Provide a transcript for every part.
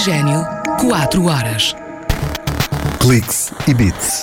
Oxigênio, 4 horas. Cliques e Bits.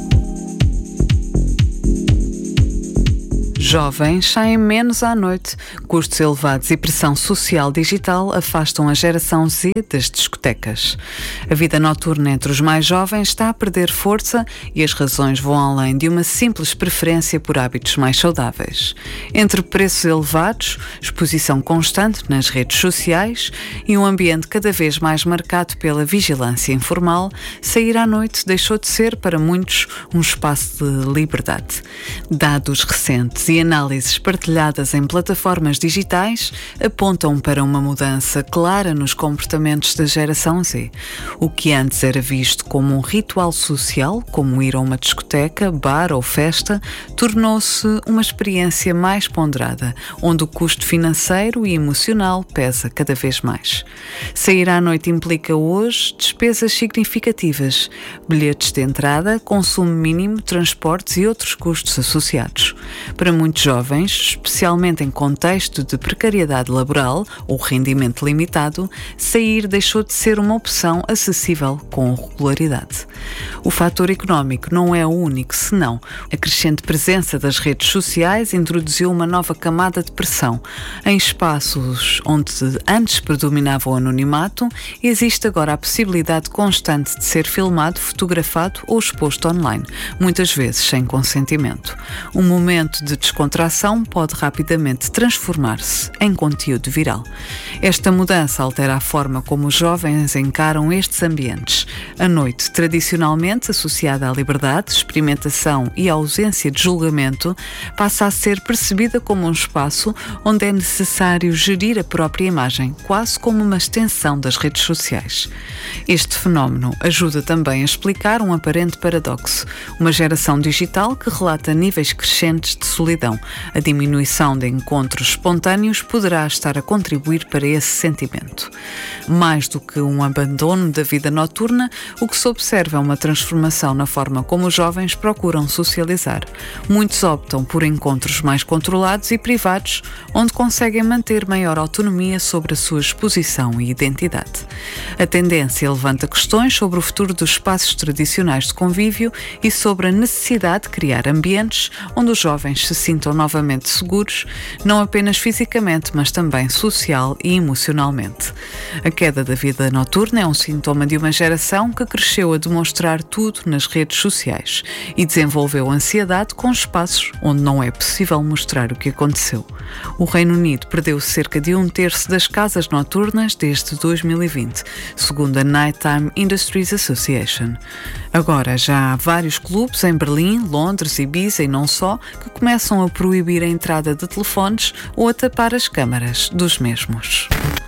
Jovens saem menos à noite. Custos elevados e pressão social digital afastam a geração Z das discotecas. A vida noturna entre os mais jovens está a perder força e as razões vão além de uma simples preferência por hábitos mais saudáveis. Entre preços elevados, exposição constante nas redes sociais e um ambiente cada vez mais marcado pela vigilância informal, sair à noite deixou de ser para muitos um espaço de liberdade. Dados recentes e análises partilhadas em plataformas digitais apontam para uma mudança clara nos comportamentos da geração Z. O que antes era visto como um ritual social, como ir a uma discoteca, bar ou festa, tornou-se uma experiência mais ponderada, onde o custo financeiro e emocional pesa cada vez mais. Sair à noite implica hoje despesas significativas, bilhetes de entrada, consumo mínimo, transportes e outros custos associados. Para muitos jovens, especialmente em contexto de precariedade laboral ou rendimento limitado, sair deixou de ser uma opção acessível com regularidade. O fator económico não é o único, senão a crescente presença das redes sociais introduziu uma nova camada de pressão. Em espaços onde antes predominava o anonimato, existe agora a possibilidade constante de ser filmado, fotografado ou exposto online, muitas vezes sem consentimento. Um momento de descontração pode rapidamente transformar-se em conteúdo viral. Esta mudança altera a forma como os jovens encaram estes ambientes. A noite, tradicionalmente associada à liberdade, experimentação e ausência de julgamento, passa a ser percebida como um espaço onde é necessário gerir a própria imagem, quase como uma extensão das redes sociais. Este fenómeno ajuda também a explicar um aparente paradoxo, uma geração digital que relata níveis crescentes de solidão. A diminuição de encontros espontâneos poderá estar a contribuir para esse sentimento. Mais do que um abandono da vida noturna, o que se observa é uma transformação na forma como os jovens procuram socializar. Muitos optam por encontros mais controlados e privados, onde conseguem manter maior autonomia sobre a sua exposição e identidade. A tendência levanta questões sobre o futuro dos espaços tradicionais de convívio e sobre a necessidade de criar ambientes onde os jovens se sintam novamente seguros, não apenas fisicamente, mas também social e emocionalmente. A queda da vida noturna é um sintoma de uma geração que cresceu a demonstrar tudo nas redes sociais e desenvolveu ansiedade com espaços onde não é possível mostrar o que aconteceu. O Reino Unido perdeu cerca de 1/3 das casas noturnas desde 2020, segundo a Nighttime Industries Association. Agora já há vários clubes em Berlim, Londres, Ibiza e não só, que começam a proibir a entrada de telefones ou a tapar as câmaras dos mesmos.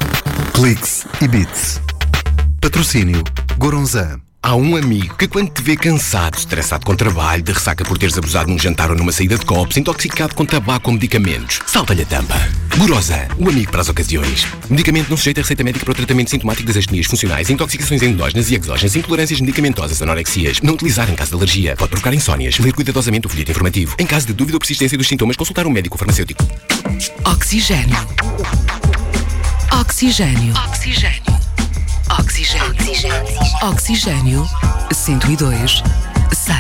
Cliques e Bits. Patrocínio Goronzan. Há um amigo que quando te vê cansado, estressado com trabalho, de ressaca por teres abusado num jantar ou numa saída de copos, intoxicado com tabaco ou medicamentos, salta-lhe a tampa. Goronzan, o amigo para as ocasiões. Medicamento não sujeito a receita médica para o tratamento sintomático das astenias funcionais, intoxicações endógenas e exógenas, intolerâncias medicamentosas, anorexias. Não utilizar em caso de alergia. Pode provocar insónias. Ler cuidadosamente o folheto informativo. Em caso de dúvida ou persistência dos sintomas, consultar um médico farmacêutico. Oxigênio. Oxigênio. Oxigênio. Oxigênio. Oxigênio. Oxigênio. 102.